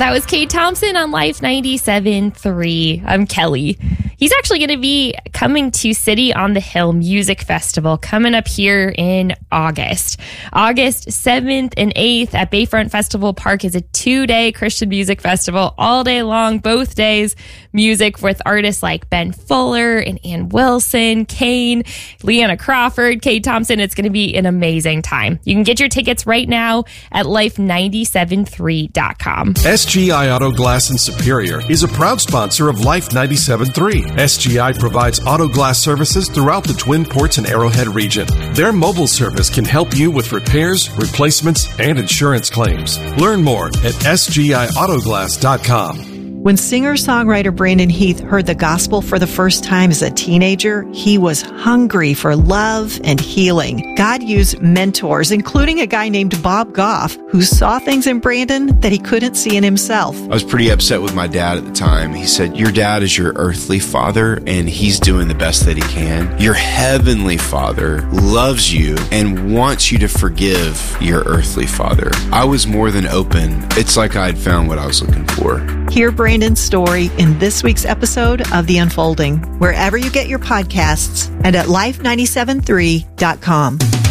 that was Cade Thompson on Life 97.3. I'm Kelly. He's actually going to be coming to City on the Hill Music Festival coming up here in August. August 7th and 8th at Bayfront Festival Park is a 2-day Christian music festival, all day long, both days. Music with artists like Ben Fuller and Ann Wilson, Kane, Leanna Crawford, Cade Thompson. It's going to be an amazing time. You can get your tickets right now at life973.com. SGI Auto Glass in Superior is a proud sponsor of Life 97.3. SGI provides auto glass services throughout the Twin Ports and Arrowhead region. Their mobile service can help you with repairs, replacements, and insurance claims. Learn more at sgiautoglass.com. When singer-songwriter Brandon Heath heard the gospel for the first time as a teenager, he was hungry for love and healing. God used mentors, including a guy named Bob Goff, who saw things in Brandon that he couldn't see in himself. I was pretty upset with my dad at the time. He said, "Your dad is your earthly father, and he's doing the best that he can. Your heavenly father loves you and wants you to forgive your earthly father." I was more than open. It's like I had found what I was looking for. Hear Brandon's story in this week's episode of The Unfolding, wherever you get your podcasts and at life973.com.